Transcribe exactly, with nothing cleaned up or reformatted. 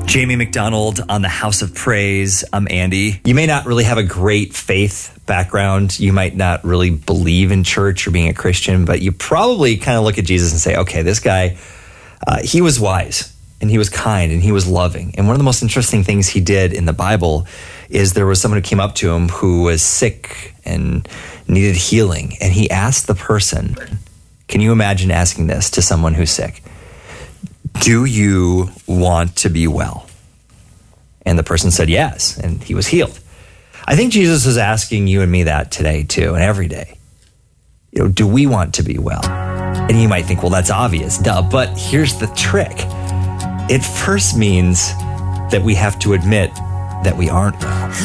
Jamie McDonald on the House of Praise. I'm Andy. You may not really have a great faith background. You might not really believe in church or being a Christian, but you probably kind of look at Jesus and say, okay, this guy, uh, he was wise and he was kind and he was loving. And one of the most interesting things he did in the Bible is there was someone who came up to him who was sick and needed healing. And he asked the person, can you imagine asking this to someone who's sick? Do you want to be well? And the person said yes, and he was healed. I think Jesus is asking you and me that today too, and every day. You know, do we want to be well? And you might think, well, that's obvious, duh. But here's the trick. It first means that we have to admit that we aren't well.